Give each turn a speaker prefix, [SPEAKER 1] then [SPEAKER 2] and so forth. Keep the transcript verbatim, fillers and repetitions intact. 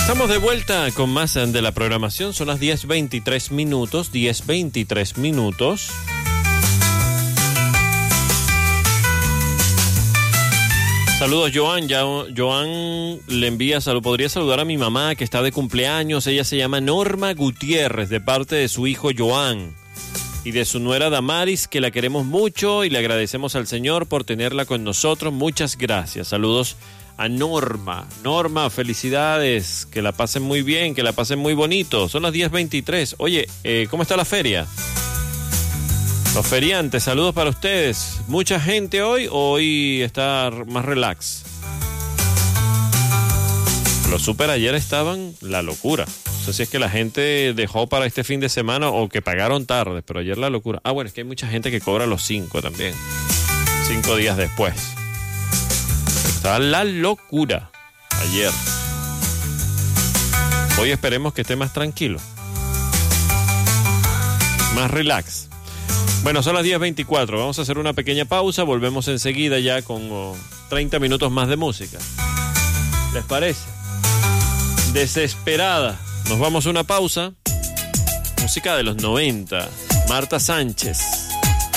[SPEAKER 1] Estamos de vuelta con más de la programación. Son las diez veintitrés minutos. diez veintitrés minutos. Saludos, Joan. Ya, Joan le envía salud. Podría saludar a mi mamá que está de cumpleaños. Ella se llama Norma Gutiérrez, de parte de su hijo Joan y de su nuera Damaris, que la queremos mucho y le agradecemos al Señor por tenerla con nosotros. Muchas gracias. Saludos a Norma. Norma, felicidades. Que la pasen muy bien, que la pasen muy bonito. Son las diez veintitrés. Oye, eh, ¿cómo está la feria? Los feriantes, saludos para ustedes. ¿Mucha gente hoy o hoy está más relax? Los super ayer estaban la locura. No sé si es que la gente dejó para este fin de semana o que pagaron tarde, pero ayer la locura. Ah, bueno, es que hay mucha gente que cobra los cinco también. Cinco días después. Estaba la locura ayer. Hoy esperemos que esté más tranquilo. Más relax. Bueno, son las diez veinticuatro. Vamos a hacer una pequeña pausa. Volvemos enseguida ya con oh, treinta minutos más de música. ¿Les parece? Desesperada. Nos vamos a una pausa. Música de los noventa. Marta Sánchez.